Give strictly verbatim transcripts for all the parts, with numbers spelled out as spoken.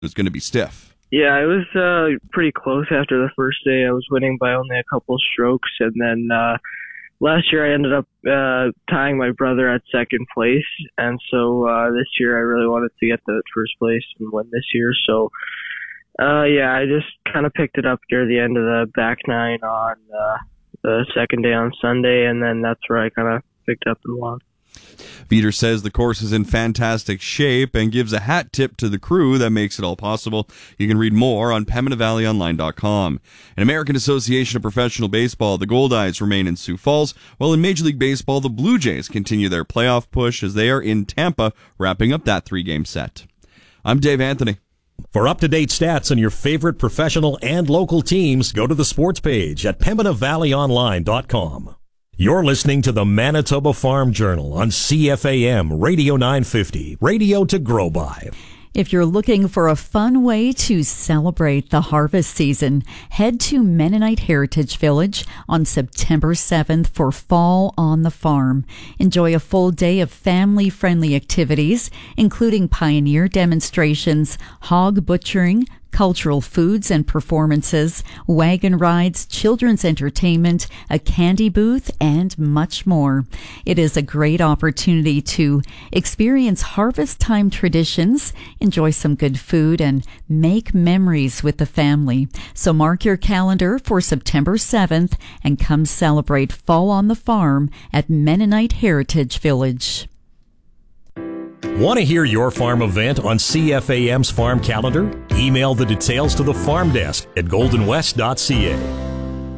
was going to be stiff. Yeah, it was uh, pretty close after the first day. I was winning by only a couple strokes, and then uh, last year I ended up uh, tying my brother at second place, and so uh, this year I really wanted to get the first place and win this year. So, uh, yeah, I just kind of picked it up near the end of the back nine on uh, the second day on Sunday, and then that's where I kind of picked up and won. Veeder says the course is in fantastic shape and gives a hat tip to the crew that makes it all possible. You can read more on Pembina Valley Online dot com. In American Association of Professional Baseball, the Goldeyes remain in Sioux Falls, while in Major League Baseball, the Blue Jays continue their playoff push as they are in Tampa, wrapping up that three-game set. I'm Dave Anthony. For up-to-date stats on your favorite professional and local teams, go to the sports page at Pembina Valley Online dot com. You're listening to the Manitoba Farm Journal on C F A M Radio nine fifty, radio to grow by. If you're looking for a fun way to celebrate the harvest season, head to Mennonite Heritage Village on September seventh for Fall on the Farm. Enjoy a full day of family-friendly activities, including pioneer demonstrations, hog butchering, cultural foods and performances, wagon rides, children's entertainment, a candy booth, and much more. It is a great opportunity to experience harvest time traditions, enjoy some good food, and make memories with the family. So mark your calendar for September seventh and come celebrate Fall on the Farm at Mennonite Heritage Village. Want to hear your farm event on C F A M's farm calendar? Email the details to the farm desk at golden west dot c a.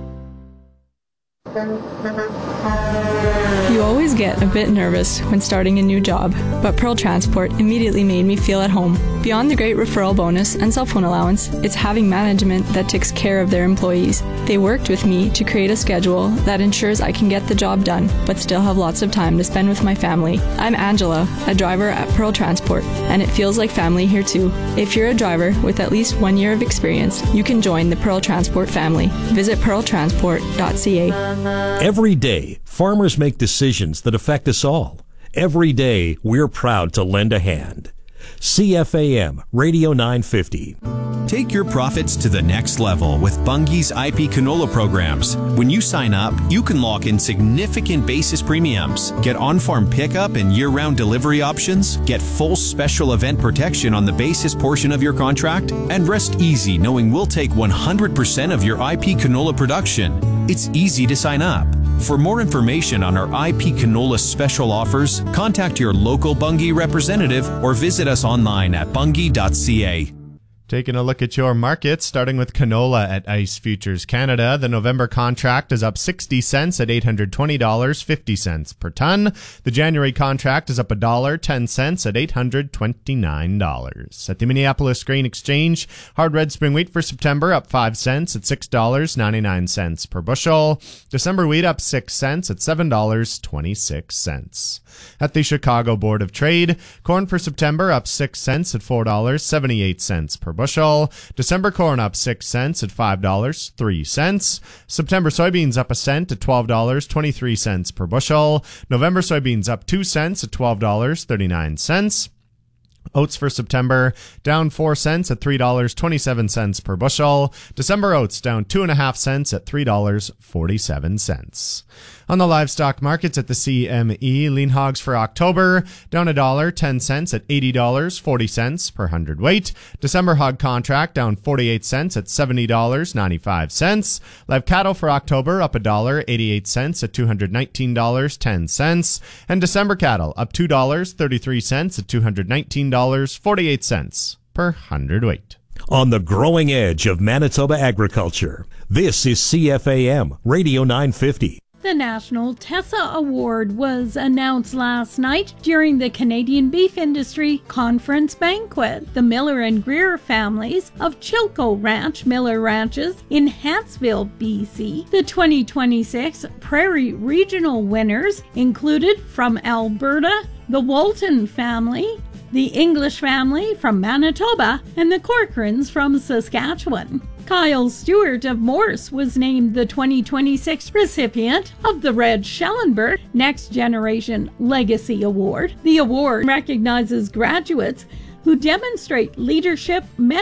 You always get a bit nervous when starting a new job, but Pearl Transport immediately made me feel at home. Beyond the great referral bonus and cell phone allowance, it's having management that takes care of their employees. They worked with me to create a schedule that ensures I can get the job done, but still have lots of time to spend with my family. I'm Angela, a driver at Pearl Transport, and it feels like family here too. If you're a driver with at least one year of experience, you can join the Pearl Transport family. Visit pearl transport dot c a. Every day, farmers make decisions that affect us all. Every day, we're proud to lend a hand. C F A M Radio nine fifty. Take your profits to the next level with Bunge's I P canola programs. When you sign up, you can lock in significant basis premiums, get on-farm pickup and year-round delivery options, get full special event protection on the basis portion of your contract, and rest easy knowing we'll take one hundred percent of your I P canola production. It's easy to sign up. For more information on our I P canola special offers, contact your local Bunge representative or visit us online at bunge dot c a. Taking a look at your markets, starting with canola at Ice Futures Canada. The November contract is up sixty cents at eight hundred twenty dollars and fifty cents per ton. The January contract is up one dollar and ten cents at eight hundred twenty-nine dollars. At the Minneapolis Grain Exchange, hard red spring wheat for September up five cents at six dollars and ninety-nine cents per bushel. December wheat up six cents at seven dollars and twenty-six cents. At the Chicago Board of Trade, corn for September up six cents at four dollars and seventy-eight cents per bushel. December corn up six cents at five dollars and three cents. September soybeans up a cent at twelve dollars and twenty-three cents per bushel. November soybeans up two cents at twelve dollars and thirty-nine cents. Oats for September down four cents at three dollars and twenty-seven cents per bushel. December oats down two point five cents at three dollars and forty-seven cents. On the livestock markets at the C M E, lean hogs for October down one dollar and ten cents at eighty dollars and forty cents per hundredweight. December hog contract down forty-eight cents at seventy dollars and ninety-five cents. Live cattle for October up one dollar and eighty-eight cents at two hundred nineteen dollars and ten cents. And December cattle up two dollars and thirty-three cents at two hundred nineteen dollars and forty-eight cents per hundredweight. On the growing edge of Manitoba agriculture, this is C F A M Radio nine fifty. The National Tessa Award was announced last night during the Canadian Beef Industry Conference banquet. The Miller and Greer families of Chilco Ranch Miller Ranches in Hansville, B C. The twenty twenty-six Prairie Regional winners included from Alberta, the Walton family, the English family from Manitoba, and the Corcorans from Saskatchewan. Kyle Stewart of Morse was named the twenty twenty-six recipient of the Red Schellenberg Next Generation Legacy Award. The award recognizes graduates who demonstrate leadership,